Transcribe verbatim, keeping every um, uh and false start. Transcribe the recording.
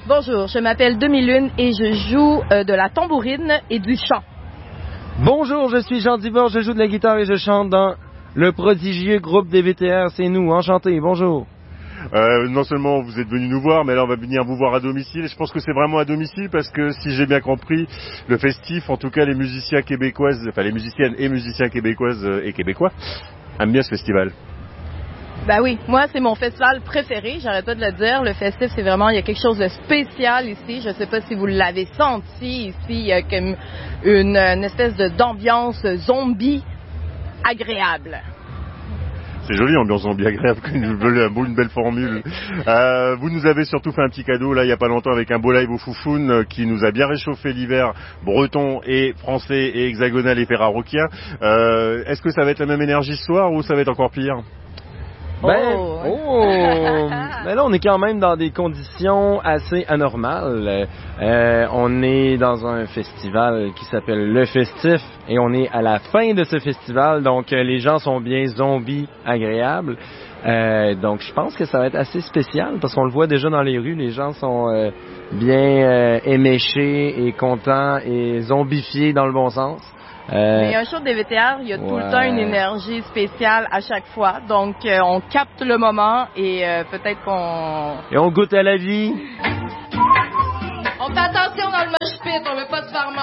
Bonjour, je m'appelle Demi-Lune et je joue euh, de la tambourine et du chant. Bonjour, je suis Jean Dibord, je joue de la guitare et je chante dans le prodigieux groupe des V T R, c'est nous, enchanté, bonjour. Euh, non seulement vous êtes venus nous voir, mais là on va venir vous voir à domicile. Et je pense que c'est vraiment à domicile parce que si j'ai bien compris, le festif, en tout cas les musiciens québécoises, enfin les musiciennes et musiciens québécoises et québécois, aiment bien ce festival. Ben oui, moi c'est mon festival préféré, j'arrête pas de le dire. Le festif, c'est vraiment, il y a quelque chose de spécial ici. Je sais pas si vous l'avez senti ici, il y a comme une, une espèce de, d'ambiance zombie agréable. C'est joli, ambiance zombie agréable, une, une belle formule. Euh, vous nous avez surtout fait un petit cadeau, là, il y a pas longtemps, avec un beau live au Foufoune, qui nous a bien réchauffé l'hiver breton et français et hexagonal et ferraroquien. Euh, est-ce que ça va être la même énergie ce soir ou ça va être encore pire? Ben, oh, oh ben là, on est quand même dans des conditions assez anormales. Euh, on est dans un festival qui s'appelle Le Festif et on est à la fin de ce festival, donc euh, les gens sont bien zombies agréables. Euh, donc je pense que ça va être assez spécial parce qu'on le voit déjà dans les rues, les gens sont euh, bien euh, éméchés et contents et zombifiés dans le bon sens. Euh, Mais un show de V T R, il y a ouais. tout le temps une énergie spéciale à chaque fois. Donc, euh, on capte le moment et euh, peut-être qu'on... Et on goûte à la vie. On fait attention dans le mosh pit, on veut pas se faire mal.